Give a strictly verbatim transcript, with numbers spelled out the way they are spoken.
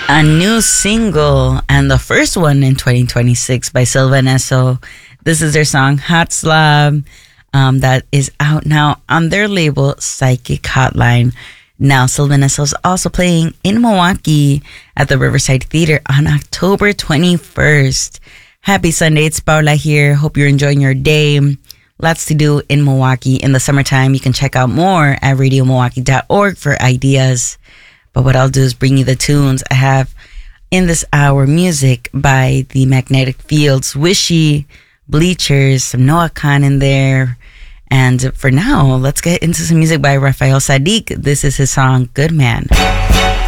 A new single and the first one in twenty twenty-six by Silva Neso. This is their song Hot Slob, um, that is out now on their label Psychic Hotline. Now Silva Neso is also playing in Milwaukee at the Riverside Theater on October twenty-first. Happy Sunday, it's Paula here. Hope you're enjoying your day. Lots to do in Milwaukee in the summertime. You can check out more at radio milwaukee dot org for ideas. But what I'll do is bring you the tunes I have in this hour. Music by the Magnetic Fields, Wishy, Bleachers, some Noah Khan in there. And for now, let's get into some music by Rafael Sadiq. This is his song, Good Man.